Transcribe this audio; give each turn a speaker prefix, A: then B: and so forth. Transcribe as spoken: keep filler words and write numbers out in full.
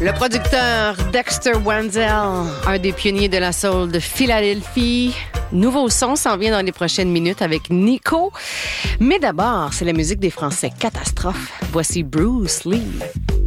A: Le producteur Dexter Wenzel, un des pionniers de la soul de Philadelphie. Nouveau son s'en vient dans les prochaines minutes avec Nico. Mais d'abord, c'est la musique des Français Catastrophe. Voici Bruce Lee.